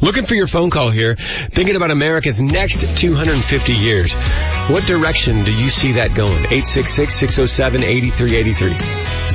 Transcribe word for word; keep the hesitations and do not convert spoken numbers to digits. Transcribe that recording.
Looking for your phone call here, thinking about America's next two hundred fifty years. What direction do you see that going? eight six six, six oh seven, eight three eight three.